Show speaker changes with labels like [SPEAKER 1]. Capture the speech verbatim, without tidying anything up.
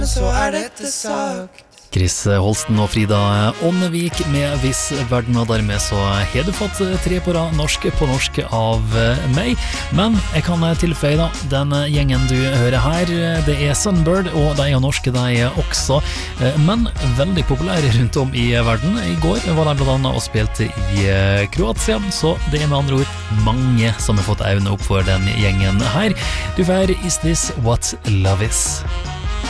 [SPEAKER 1] Så er dette sagt.
[SPEAKER 2] Chris Holsten og Frida Ånnevik med Viss Verden, og dermed så har du fått tre på rad norsk på norsk av meg. Men jeg kan tilføye da, den gjengen du hører her, det er Sunbird, og de er norske de også, men veldig populære rundt om i verden. I går var de blant annet og spilte i Kroatia, så det er med andre ord mange som har fått øynene opp for den gjengen her. Du får Is This What Love Is?